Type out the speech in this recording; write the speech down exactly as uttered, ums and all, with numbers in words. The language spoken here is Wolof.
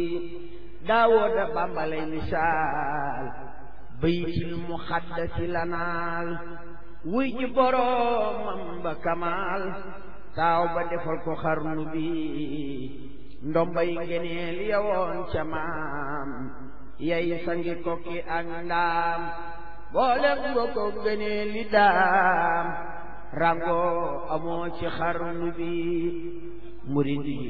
daawooda bambalay misaal baytil muxaddasi lanaal wuy ji boroomam ba kamaal taaw ba defal ko xarnu bi ndombay ngeneel yawoon ca maam yay sangi kokki ak ndaam boole nga ko ngeneel li daam rango amoo ci xarnu bi murid yi